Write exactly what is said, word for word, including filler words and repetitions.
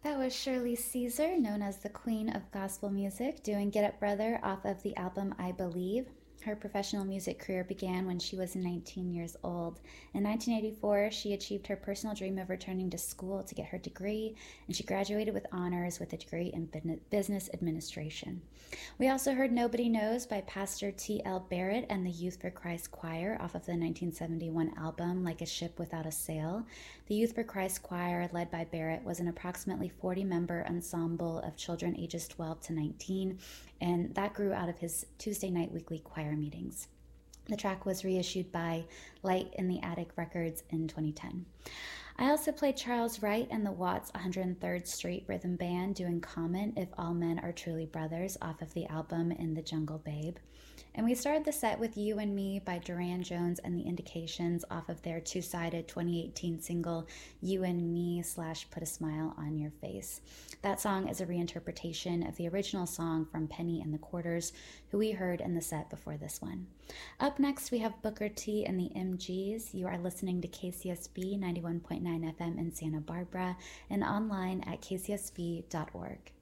That was Shirley Caesar, known as the Queen of Gospel Music, doing Get Up Brother off of the album I Believe. Her professional music career began when she was nineteen years old. In nineteen eighty-four, she achieved her personal dream of returning to school to get her degree, and she graduated with honors with a degree in business administration. We also heard Nobody Knows by Pastor T L. Barrett and the Youth for Christ Choir off of the nineteen seventy-one album Like a Ship Without a Sail. The Youth for Christ Choir, led by Barrett, was an approximately forty-member ensemble of children ages twelve to nineteen, and that grew out of his Tuesday night weekly choir meetings. The track was reissued by Light in the Attic Records in twenty ten. I also played Charles Wright and the Watts one hundred third Street Rhythm Band doing Common If All Men Are Truly Brothers off of the album In the Jungle Babe. And we started the set with You and Me by Duran Jones and the Indications off of their two-sided twenty eighteen single You and Me slash Put a Smile on Your Face. That song is a reinterpretation of the original song from Penny and the Quarters, who we heard in the set before this one. Up next, we have Booker T and the M Gs. You are listening to K C S B ninety-one point nine F M in Santa Barbara and online at k c s b dot org.